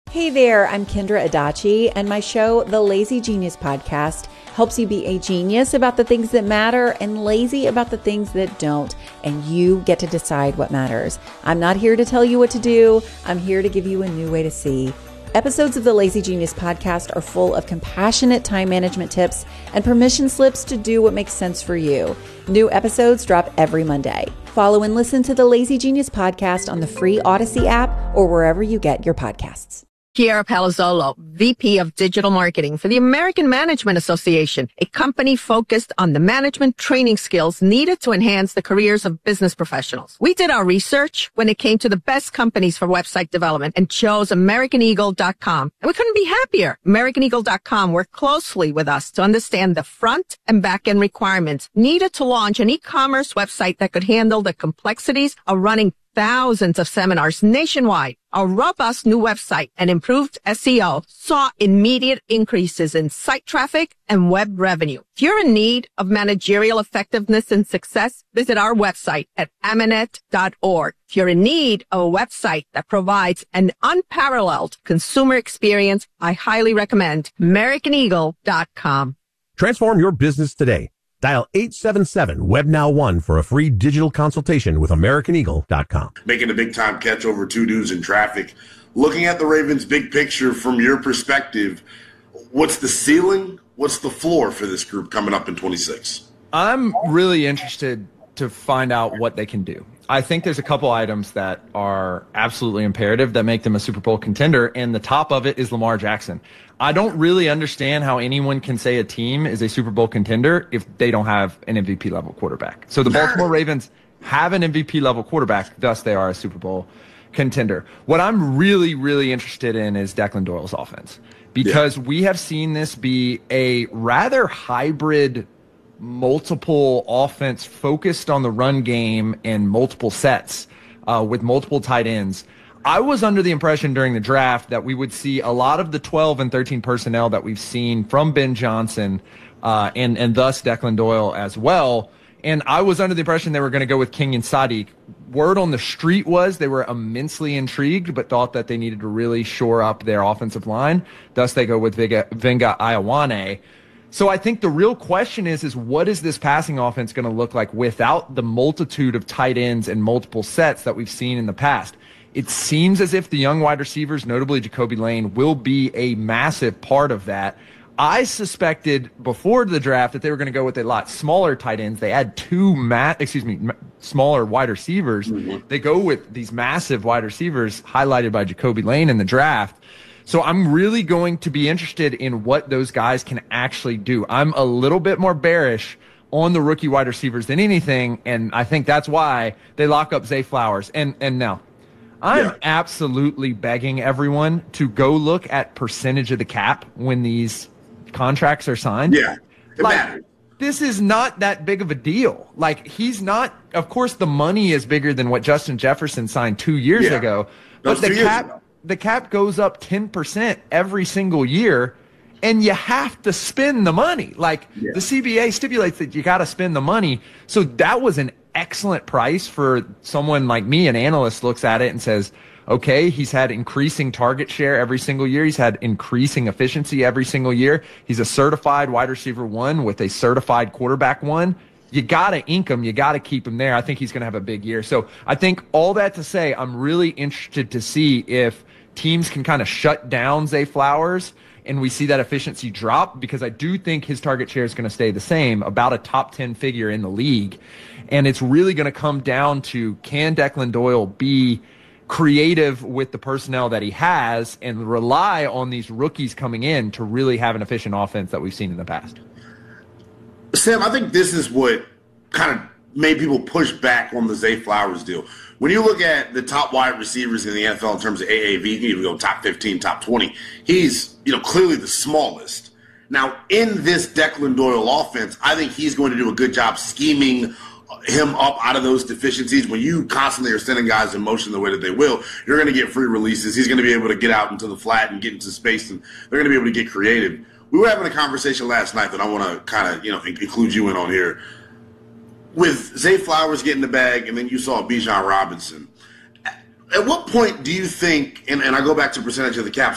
Hey there, I'm Kendra Adachi, and my show, The Lazy Genius Podcast, helps you be a genius about the things that matter and lazy about the things that don't, and you get to decide what matters. I'm not here to tell you what to do. I'm here to give you a new way to see. Episodes of the Lazy Genius Podcast are full of compassionate time management tips and permission slips to do what makes sense for you. New episodes drop every Monday. Follow and listen to the Lazy Genius Podcast on the free Odyssey app or wherever you get your podcasts. Kiera Palazzolo, VP of Digital Marketing for the American Management Association, a company focused on the management training skills needed to enhance the careers of business professionals. We did our research when it came to the best companies for website development and chose AmericanEagle.com. And we couldn't be happier. AmericanEagle.com worked closely with us to understand the front and back end requirements needed to launch an e-commerce website that could handle the complexities of running thousands of seminars nationwide. Our robust new website and improved SEO saw immediate increases in site traffic and web revenue. If you're in need of managerial effectiveness and success, visit our website at amanet.org. If you're in need of a website that provides an unparalleled consumer experience, I highly recommend AmericanEagle.com. Transform your business today. Dial 877-WebNow1 for a free digital consultation with AmericanEagle.com. Making a big-time catch over two dudes in traffic. Looking at the Ravens' big picture from your perspective, what's the ceiling? What's the floor for this group coming up in 26? I'm really interested to find out what they can do. I think there's a couple items that are absolutely imperative that make them a Super Bowl contender, and the top of it is Lamar Jackson. I don't really understand how anyone can say a team is a Super Bowl contender if they don't have an MVP level quarterback. So the Baltimore Ravens have an MVP level quarterback, thus they are a Super Bowl contender. What I'm really, really interested in is Declan Doyle's offense, because we have seen this be a rather hybrid multiple offense focused on the run game and multiple sets with multiple tight ends. I was under the impression during the draft that we would see a lot of the 12 and 13 personnel that we've seen from Ben Johnson and thus Declan Doyle as well. And I was under the impression they were going to go with Kenyon Sadiq. Word on the street was they were immensely intrigued, but thought that they needed to really shore up their offensive line. Thus, they go with Venga Ioane. So I think the real question is what is this passing offense going to look like without the multitude of tight ends and multiple sets that we've seen in the past? It seems as if the young wide receivers, notably Jacoby Lane, will be a massive part of that. I suspected before the draft that they were going to go with a lot smaller tight ends. They had smaller wide receivers. Mm-hmm. They go with these massive wide receivers highlighted by Jacoby Lane in the draft. So I'm really going to be interested in what those guys can actually do. I'm a little bit more bearish on the rookie wide receivers than anything, and I think that's why they lock up Zay Flowers. And now, I'm absolutely begging everyone to go look at percentage of the cap when these contracts are signed. Yeah, it matters. This is not that big of a deal. Like, he's not – of course, the money is bigger than what Justin Jefferson signed 2 years ago. But the cap goes up 10% every single year, and you have to spend the money. Like, the CBA stipulates that you got to spend the money. So that was an excellent price for someone like me. An analyst looks at it and says, okay, he's had increasing target share every single year. He's had increasing efficiency every single year. He's a certified wide receiver 1 with a certified quarterback 1. You got to ink him. You got to keep him there. I think he's going to have a big year. So I think all that to say, I'm really interested to see if teams can kind of shut down Zay Flowers and we see that efficiency drop, because I do think his target share is going to stay the same, about a top 10 figure in the league. And it's really going to come down to, can Declan Doyle be creative with the personnel that he has and rely on these rookies coming in to really have an efficient offense that we've seen in the past? Sam, I think this is what kind of made people push back on the Zay Flowers deal. When you look at the top wide receivers in the NFL in terms of AAV, you can even go top 15, top 20. He's, clearly the smallest. Now, in this Declan Doyle offense, I think he's going to do a good job scheming him up out of those deficiencies. When you constantly are sending guys in motion the way that they will, you're going to get free releases. He's going to be able to get out into the flat and get into space, and they're going to be able to get creative. We were having a conversation last night that I want to kind of, include you in on here. With Zay Flowers getting the bag, and then you saw Bijan Robinson. At what point do you think, and I go back to percentage of the cap,